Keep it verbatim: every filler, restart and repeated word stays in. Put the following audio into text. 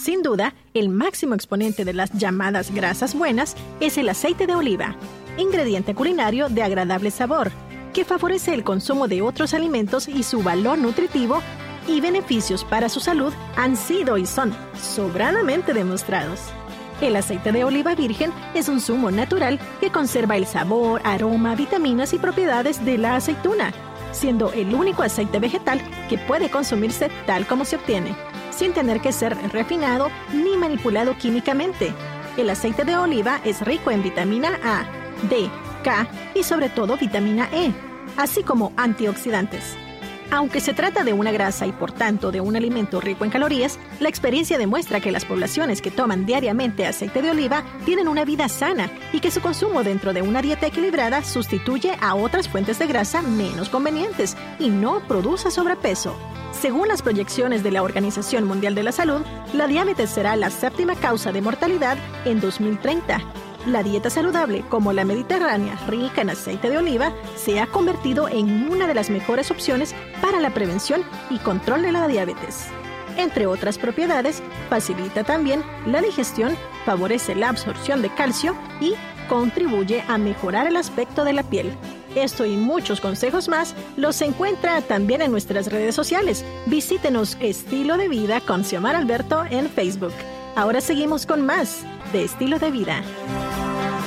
Sin duda, el máximo exponente de las llamadas grasas buenas es el aceite de oliva, ingrediente culinario de agradable sabor, que favorece el consumo de otros alimentos y su valor nutritivo y beneficios para su salud han sido y son sobradamente demostrados. El aceite de oliva virgen es un zumo natural que conserva el sabor, aroma, vitaminas y propiedades de la aceituna, siendo el único aceite vegetal que puede consumirse tal como se obtiene, sin tener que ser refinado ni manipulado químicamente. El aceite de oliva es rico en vitamina A, D, K y sobre todo vitamina E, así como antioxidantes. Aunque se trata de una grasa y por tanto de un alimento rico en calorías, la experiencia demuestra que las poblaciones que toman diariamente aceite de oliva tienen una vida sana y que su consumo dentro de una dieta equilibrada sustituye a otras fuentes de grasa menos convenientes y no produce sobrepeso. Según las proyecciones de la Organización Mundial de la Salud, la diabetes será la séptima causa de mortalidad en dos mil treinta. La dieta saludable, como la mediterránea rica en aceite de oliva, se ha convertido en una de las mejores opciones para la prevención y control de la diabetes. Entre otras propiedades, facilita también la digestión, favorece la absorción de calcio y contribuye a mejorar el aspecto de la piel. Esto y muchos consejos más los encuentra también en nuestras redes sociales. Visítenos Estilo de Vida con Xiomara Alberto en Facebook. Ahora seguimos con más de Estilo de Vida.